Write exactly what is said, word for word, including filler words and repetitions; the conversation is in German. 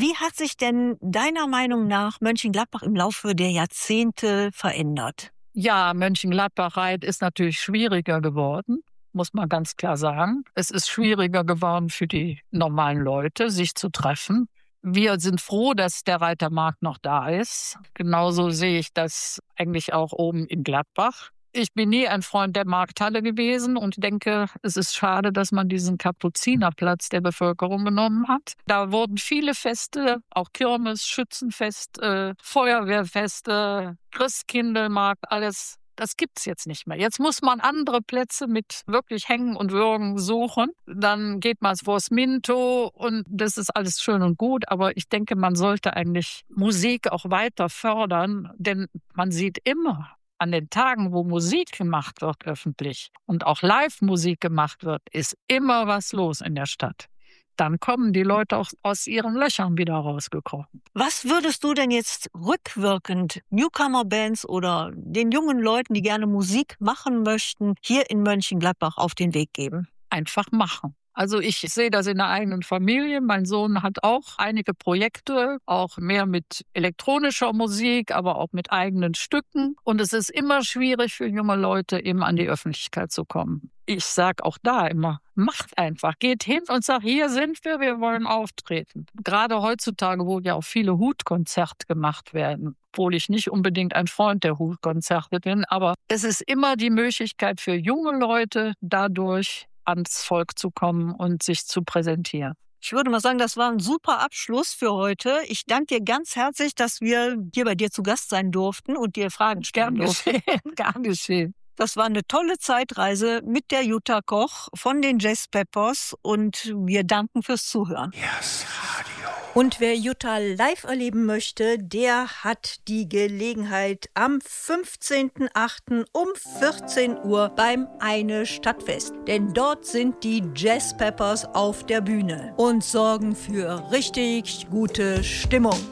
Wie hat sich denn deiner Meinung nach Mönchengladbach im Laufe der Jahrzehnte verändert? Ja, Mönchengladbach-Reit ist natürlich schwieriger geworden, muss man ganz klar sagen. Es ist schwieriger geworden für die normalen Leute, sich zu treffen. Wir sind froh, dass der Reitermarkt noch da ist. Genauso sehe ich das eigentlich auch oben in Gladbach. Ich bin nie ein Freund der Markthalle gewesen und denke, es ist schade, dass man diesen Kapuzinerplatz der Bevölkerung genommen hat. Da wurden viele Feste, auch Kirmes, Schützenfest, äh, Feuerwehrfeste, Christkindlmarkt, alles. Das gibt's jetzt nicht mehr. Jetzt muss man andere Plätze mit wirklich Hängen und Würgen suchen. Dann geht man vors Minto und das ist alles schön und gut. Aber ich denke, man sollte eigentlich Musik auch weiter fördern, denn man sieht immer, an den Tagen, wo Musik gemacht wird öffentlich und auch Live-Musik gemacht wird, ist immer was los in der Stadt. Dann kommen die Leute auch aus ihren Löchern wieder rausgekrochen. Was würdest du denn jetzt rückwirkend Newcomer-Bands oder den jungen Leuten, die gerne Musik machen möchten, hier in Mönchengladbach auf den Weg geben? Einfach machen. Also ich sehe das in der eigenen Familie. Mein Sohn hat auch einige Projekte, auch mehr mit elektronischer Musik, aber auch mit eigenen Stücken. Und es ist immer schwierig für junge Leute, eben an die Öffentlichkeit zu kommen. Ich sage auch da immer, macht einfach, geht hin und sagt, hier sind wir, wir wollen auftreten. Gerade heutzutage, wo ja auch viele Hutkonzerte gemacht werden, obwohl ich nicht unbedingt ein Freund der Hutkonzerte bin, aber es ist immer die Möglichkeit für junge Leute, dadurch ans Volk zu kommen und sich zu präsentieren. Ich würde mal sagen, das war ein super Abschluss für heute. Ich danke dir ganz herzlich, dass wir hier bei dir zu Gast sein durften und dir Fragen stellen durften. Gern geschehen, gern geschehen. Das war eine tolle Zeitreise mit der Jutta Koch von den Jazz Peppers und wir danken fürs Zuhören. Yes, Radio. Und wer Jutta live erleben möchte, der hat die Gelegenheit am fünfzehnten achten um vierzehn Uhr beim Eine Stadtfest. Denn dort sind die Jazz Peppers auf der Bühne und sorgen für richtig gute Stimmung.